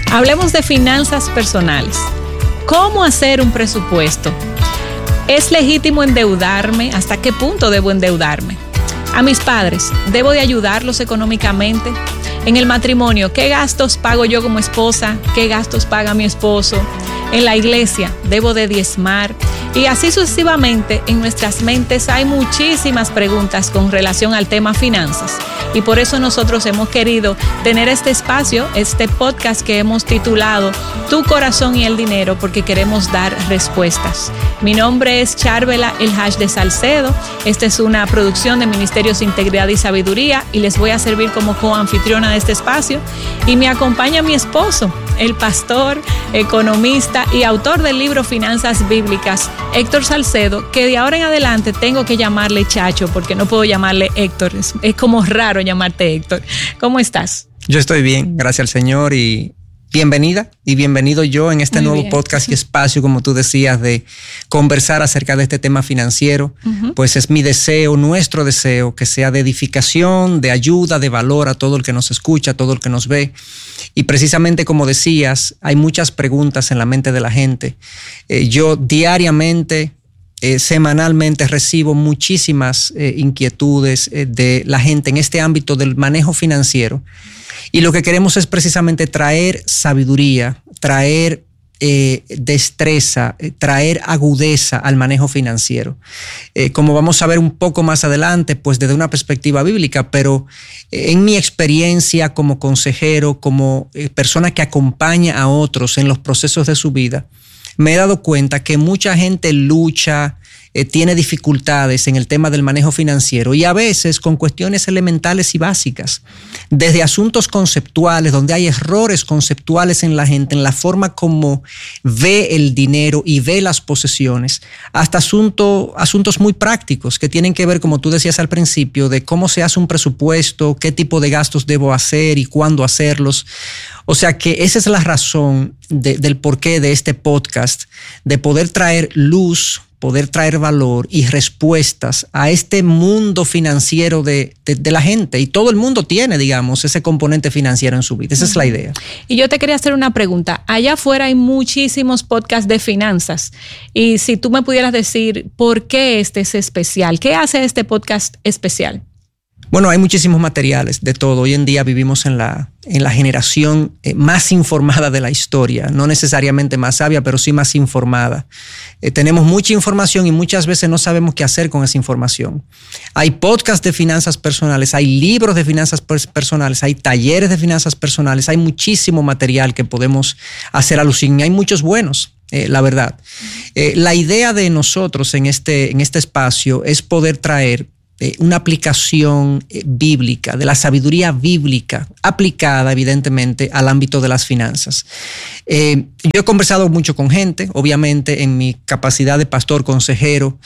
Hablemos de finanzas personales. ¿Cómo hacer un presupuesto? ¿Es legítimo endeudarme? ¿Hasta qué punto debo endeudarme? A mis padres, ¿debo de ayudarlos económicamente? En el matrimonio, ¿qué gastos pago yo como esposa? ¿Qué gastos paga mi esposo? En la iglesia, ¿debo de diezmar? Y así sucesivamente, en nuestras mentes hay muchísimas preguntas con relación al tema finanzas. Y por eso nosotros hemos querido tener este espacio, este podcast que hemos titulado Tu Corazón y el Dinero, porque queremos dar respuestas. Mi nombre es Charvela El Hash de Salcedo. Esta es una producción de Ministerios Integridad y Sabiduría y les voy a servir como coanfitriona de este espacio. Y me acompaña mi esposo, el pastor, economista y autor del libro Finanzas Bíblicas, Héctor Salcedo, que de ahora en adelante tengo que llamarle Chacho porque no puedo llamarle Héctor. Es como raro llamarte Héctor. ¿Cómo estás? Yo estoy bien, gracias al Señor, y bienvenida y bienvenido yo en este nuevo podcast y espacio, como tú decías, de conversar acerca de este tema financiero. Pues es mi deseo, nuestro deseo, que sea de edificación, de ayuda, de valor a todo el que nos escucha, a todo el que nos ve. Y precisamente como decías, hay muchas preguntas en la mente de la gente. Yo diariamente, semanalmente recibo muchísimas inquietudes de la gente en este ámbito del manejo financiero. Y lo que queremos es precisamente traer sabiduría, traer destreza, traer agudeza al manejo financiero. Como vamos a ver un poco más adelante, pues desde una perspectiva bíblica, pero en mi experiencia como consejero, como persona que acompaña a otros en los procesos de su vida, me he dado cuenta que mucha gente lucha, tiene dificultades en el tema del manejo financiero y a veces con cuestiones elementales y básicas, desde asuntos conceptuales, donde hay errores conceptuales en la gente, en la forma como ve el dinero y ve las posesiones, hasta asuntos muy prácticos que tienen que ver, como tú decías al principio, de cómo se hace un presupuesto, qué tipo de gastos debo hacer y cuándo hacerlos. O sea que esa es la razón del porqué de este podcast, de poder traer luz, poder traer valor y respuestas a este mundo financiero de la gente. Y todo el mundo tiene, digamos, ese componente financiero en su vida. Esa es la idea. Y yo te quería hacer una pregunta. Allá afuera hay muchísimos podcasts de finanzas. Y si tú me pudieras decir por qué este es especial, ¿qué hace este podcast especial? Bueno, hay muchísimos materiales de todo. Hoy en día vivimos en la generación más informada de la historia, no necesariamente más sabia, pero sí más informada. Tenemos mucha información y muchas veces no sabemos qué hacer con esa información. Hay podcasts de finanzas personales, hay libros de finanzas personales, hay talleres de finanzas personales, hay muchísimo material que podemos hacer alusión. Hay muchos buenos. La verdad. La idea de nosotros en este espacio es poder traer una aplicación bíblica, de la sabiduría bíblica, aplicada evidentemente al ámbito de las finanzas. Yo he conversado mucho con gente, obviamente en mi capacidad de pastor, consejero,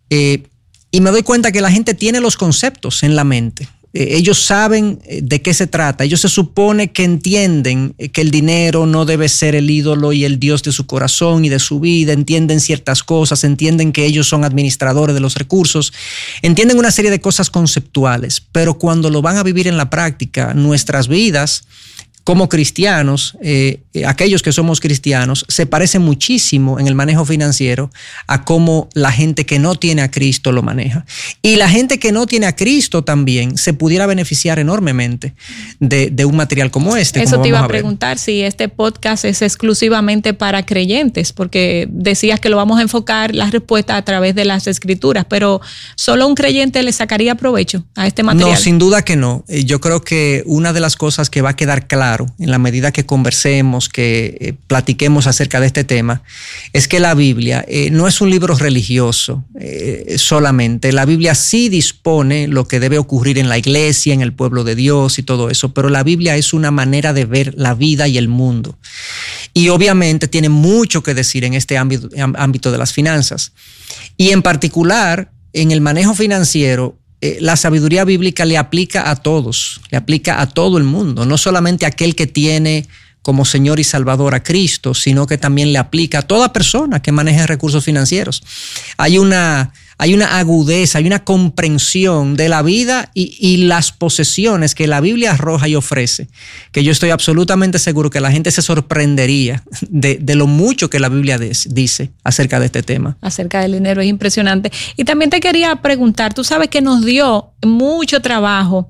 y me doy cuenta que la gente tiene los conceptos en la mente. Ellos saben de qué se trata. Ellos se supone que entienden que el dinero no debe ser el ídolo y el Dios de su corazón y de su vida. Entienden ciertas cosas, entienden que ellos son administradores de los recursos, entienden una serie de cosas conceptuales, pero cuando lo van a vivir en la práctica, nuestras vidas como cristianos, aquellos que somos cristianos, se parece muchísimo en el manejo financiero a cómo la gente que no tiene a Cristo lo maneja. Y la gente que no tiene a Cristo también se pudiera beneficiar enormemente de un material como este. Eso te iba a preguntar si este podcast es exclusivamente para creyentes, porque decías que lo vamos a enfocar la respuesta a través de las escrituras, pero ¿solo un creyente le sacaría provecho a este material? No, sin duda que no. Yo creo que una de las cosas que va a quedar claro en la medida que conversemos, que platiquemos acerca de este tema, es que la Biblia no es un libro religioso solamente. La Biblia sí dispone lo que debe ocurrir en la iglesia, en el pueblo de Dios y todo eso, pero la Biblia es una manera de ver la vida y el mundo. Y obviamente tiene mucho que decir en este ámbito de las finanzas. Y en particular, en el manejo financiero, la sabiduría bíblica le aplica a todos, le aplica a todo el mundo, no solamente a aquel que tiene como Señor y Salvador a Cristo, sino que también le aplica a toda persona que maneje recursos financieros. Hay una hay una agudeza, hay una comprensión de la vida y las posesiones que la Biblia arroja y ofrece, que yo estoy absolutamente seguro que la gente se sorprendería de lo mucho que la Biblia dice acerca de este tema. Acerca del dinero, es impresionante. Y también te quería preguntar, tú sabes que nos dio mucho trabajo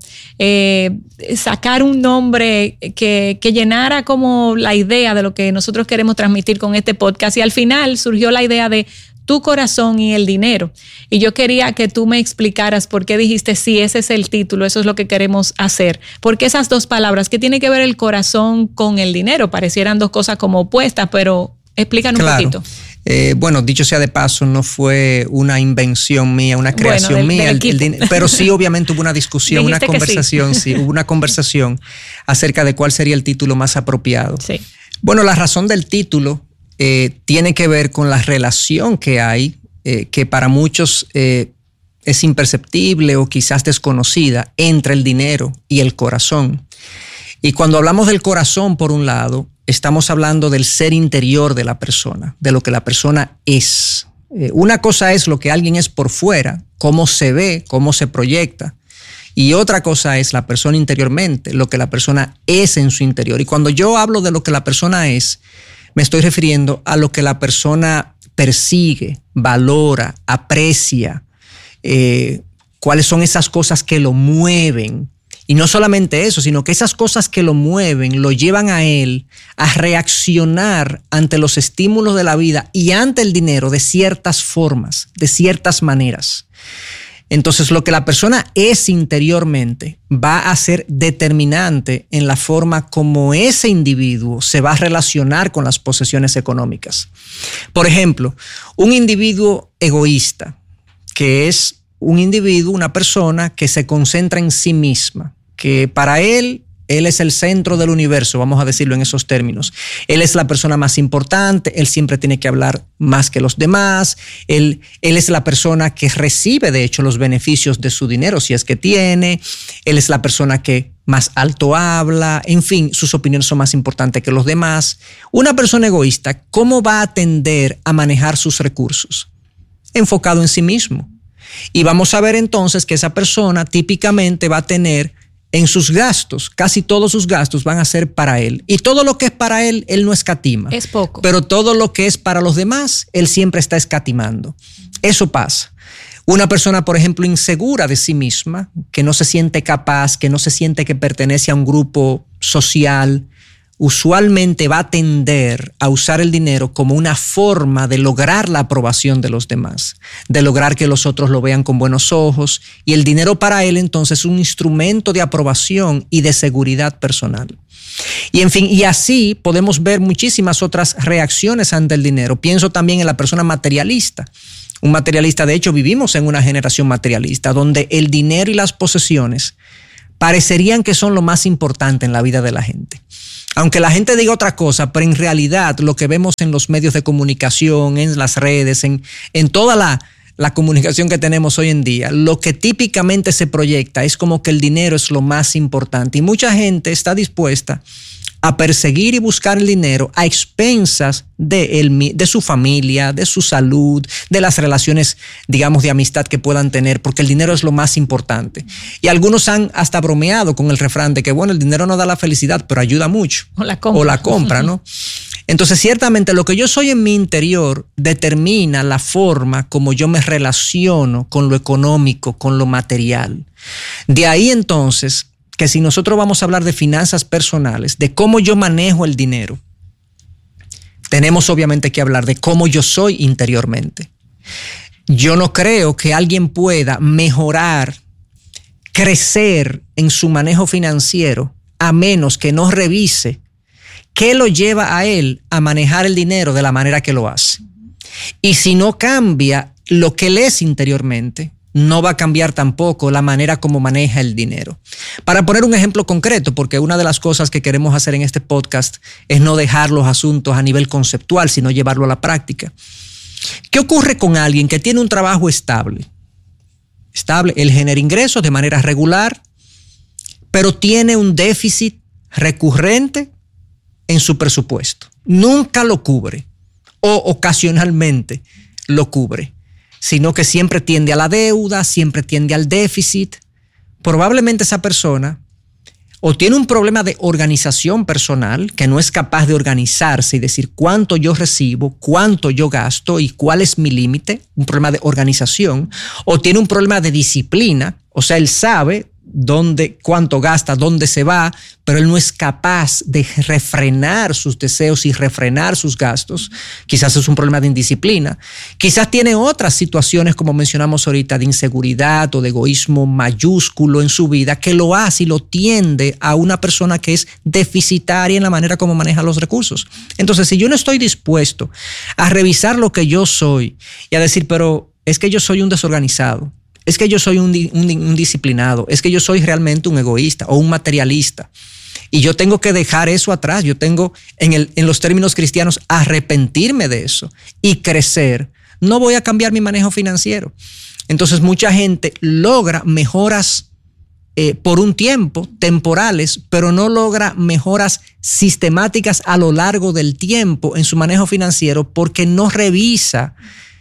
sacar un nombre que llenara como la idea de lo que nosotros queremos transmitir con este podcast, y al final surgió la idea de tu corazón y el dinero. Y yo quería que tú me explicaras por qué dijiste, sí, ese es el título, eso es lo que queremos hacer. Porque esas dos palabras, ¿qué tiene que ver el corazón con el dinero? Parecieran dos cosas como opuestas, pero explícanos un poquito. Bueno, dicho sea de paso, no fue una invención mía, una creación mía, pero sí obviamente hubo una discusión, una conversación, sí, hubo una conversación acerca de cuál sería el título más apropiado. Sí. Bueno, la razón del título tiene que ver con la relación que hay, que para muchos es imperceptible o quizás desconocida, entre el dinero y el corazón. Y cuando hablamos del corazón, por un lado, estamos hablando del ser interior de la persona, de lo que la persona es. Una cosa es lo que alguien es por fuera, cómo se ve, cómo se proyecta. Y otra cosa es la persona interiormente, lo que la persona es en su interior. Y cuando yo hablo de lo que la persona es, me estoy refiriendo a lo que la persona persigue, valora, aprecia, cuáles son esas cosas que lo mueven. Y no solamente eso, sino que esas cosas que lo mueven lo llevan a él a reaccionar ante los estímulos de la vida y ante el dinero de ciertas formas, de ciertas maneras. Entonces, lo que la persona es interiormente va a ser determinante en la forma como ese individuo se va a relacionar con las posesiones económicas. Por ejemplo, un individuo egoísta, que es un individuo, una persona que se concentra en sí misma, que para él es el centro del universo, vamos a decirlo en esos términos. Él es la persona más importante, él siempre tiene que hablar más que los demás, él es la persona que recibe, de hecho, los beneficios de su dinero, si es que tiene, él es la persona que más alto habla, en fin, sus opiniones son más importantes que los demás. Una persona egoísta, ¿cómo va a tender a manejar sus recursos? Enfocado en sí mismo. Y vamos a ver entonces que esa persona típicamente va a tener en sus gastos, casi todos sus gastos van a ser para él. Y todo lo que es para él, él no escatima. Es poco. Pero todo lo que es para los demás, él siempre está escatimando. Eso pasa. Una persona, por ejemplo, insegura de sí misma, que no se siente capaz, que no se siente que pertenece a un grupo social, usualmente va a tender a usar el dinero como una forma de lograr la aprobación de los demás, de lograr que los otros lo vean con buenos ojos, y el dinero para él entonces es un instrumento de aprobación y de seguridad personal. Y en fin, y así podemos ver muchísimas otras reacciones ante el dinero. Pienso también en la persona materialista. Un materialista, de hecho, vivimos en una generación materialista donde el dinero y las posesiones parecerían que son lo más importante en la vida de la gente. Aunque la gente diga otra cosa, pero en realidad lo que vemos en los medios de comunicación, en las redes, en toda la comunicación que tenemos hoy en día, lo que típicamente se proyecta es como que el dinero es lo más importante. Y mucha gente está dispuesta a perseguir y buscar el dinero a expensas de su familia, de su salud, de las relaciones, digamos, de amistad que puedan tener, porque el dinero es lo más importante. Y algunos han hasta bromeado con el refrán de que, bueno, el dinero no da la felicidad, pero ayuda mucho. O la compra, ¿no? Entonces, ciertamente, lo que yo soy en mi interior determina la forma como yo me relaciono con lo económico, con lo material. De ahí, entonces, que si nosotros vamos a hablar de finanzas personales, de cómo yo manejo el dinero, tenemos obviamente que hablar de cómo yo soy interiormente. Yo no creo que alguien pueda mejorar, crecer en su manejo financiero a menos que no revise qué lo lleva a él a manejar el dinero de la manera que lo hace. Y si no cambia lo que él es interiormente, no va a cambiar tampoco la manera como maneja el dinero. Para poner un ejemplo concreto, porque una de las cosas que queremos hacer en este podcast es no dejar los asuntos a nivel conceptual, sino llevarlo a la práctica. ¿Qué ocurre con alguien que tiene un trabajo estable? Él genera ingresos de manera regular, pero tiene un déficit recurrente en su presupuesto. Nunca lo cubre o ocasionalmente lo cubre. sino que siempre tiende a la deuda, siempre tiende al déficit, probablemente esa persona o tiene un problema de organización personal, que no es capaz de organizarse y decir cuánto yo recibo, cuánto yo gasto y cuál es mi límite, un problema de organización, o tiene un problema de disciplina, o sea, él sabe cuánto gasta, dónde se va, pero él no es capaz de refrenar sus deseos y refrenar sus gastos. Quizás es un problema de indisciplina. Quizás tiene otras situaciones, como mencionamos ahorita, de inseguridad o de egoísmo mayúsculo en su vida, que lo hace y lo tiende a una persona que es deficitaria en la manera como maneja los recursos. Entonces, si yo no estoy dispuesto a revisar lo que yo soy y a decir, pero es que yo soy un desorganizado, es que yo soy un disciplinado, es que yo soy realmente un egoísta o un materialista. Y yo tengo que dejar eso atrás. Yo tengo, en los términos cristianos, arrepentirme de eso y crecer. No voy a cambiar mi manejo financiero. Entonces, mucha gente logra mejoras por un tiempo, temporales, pero no logra mejoras sistemáticas a lo largo del tiempo en su manejo financiero porque no revisa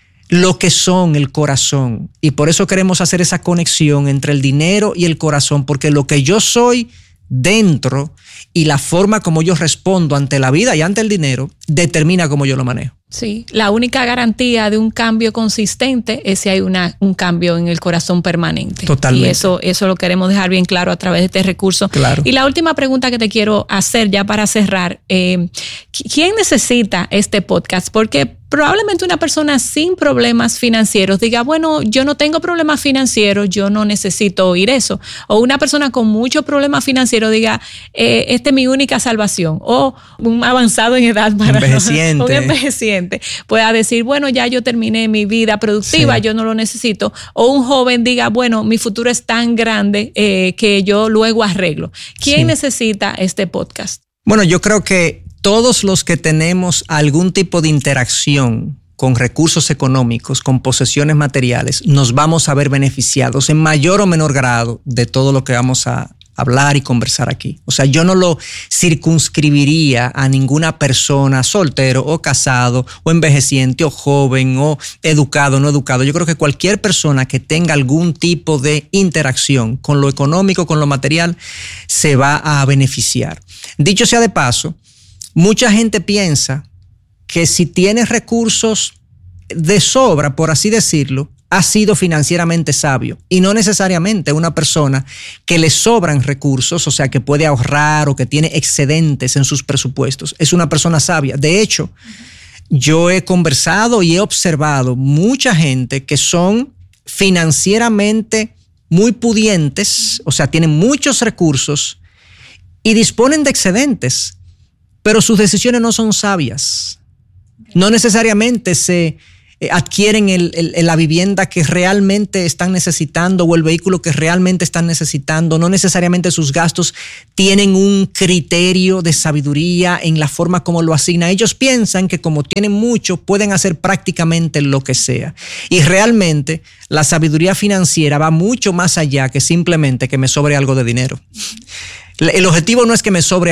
lo que son el corazón. Y por eso queremos hacer esa conexión entre el dinero y el corazón, porque lo que yo soy dentro y la forma como yo respondo ante la vida y ante el dinero determina cómo yo lo manejo. Sí, la única garantía de un cambio consistente es si hay un cambio en el corazón permanente. Totalmente. Y eso lo queremos dejar bien claro a través de este recurso. Claro. Y la última pregunta que te quiero hacer ya para cerrar, ¿quién necesita este podcast? Porque probablemente una persona sin problemas financieros diga, bueno, yo no tengo problemas financieros, yo no necesito oír eso. O una persona con muchos problemas financieros diga, esta es mi única salvación. O un avanzado en edad, un envejeciente, pueda decir, bueno, ya yo terminé mi vida productiva, sí, yo no lo necesito. O un joven diga, bueno, mi futuro es tan grande que yo luego arreglo. ¿Quién necesita este podcast? Bueno, yo creo que todos los que tenemos algún tipo de interacción con recursos económicos, con posesiones materiales, nos vamos a ver beneficiados en mayor o menor grado de todo lo que vamos a hablar y conversar aquí. O sea, yo no lo circunscribiría a ninguna persona, soltero o casado o envejeciente o joven o educado o no educado. Yo creo que cualquier persona que tenga algún tipo de interacción con lo económico, con lo material, se va a beneficiar. Dicho sea de paso, mucha gente piensa que si tienes recursos de sobra, por así decirlo, ha sido financieramente sabio. Y no necesariamente una persona que le sobran recursos, o sea, que puede ahorrar o que tiene excedentes en sus presupuestos, es una persona sabia. De hecho, yo he conversado y he observado mucha gente que son financieramente muy pudientes, o sea, tienen muchos recursos y disponen de excedentes, pero sus decisiones no son sabias. No necesariamente se adquieren la vivienda que realmente están necesitando o el vehículo que realmente están necesitando. No necesariamente sus gastos tienen un criterio de sabiduría en la forma como lo asigna. Ellos piensan que como tienen mucho, pueden hacer prácticamente lo que sea. Y realmente la sabiduría financiera va mucho más allá que simplemente que me sobre algo de dinero. El objetivo no es que me sobre